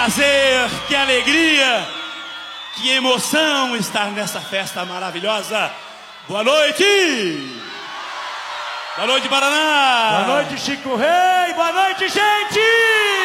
prazer, que alegria, que emoção estar nessa festa maravilhosa. Boa noite! Boa noite, Paraná! Boa noite, Chico Rei! Boa noite, gente!